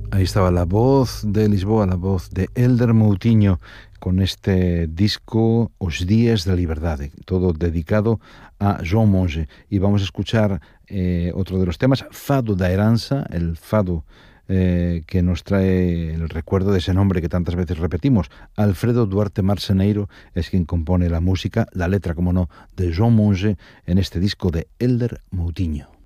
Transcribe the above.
Ahí estaba la voz de Lisboa, la voz de Hélder Moutinho, con este disco Os Días da Liberdade, todo dedicado a João Monge. Y vamos a escuchar otro de los temas, Fado da Herança, el fado que nos trae el recuerdo de ese nombre que tantas veces repetimos. Alfredo Duarte Marceneiro es quien compone la música, la letra, como no, de João Monge en este disco de Hélder Moutinho.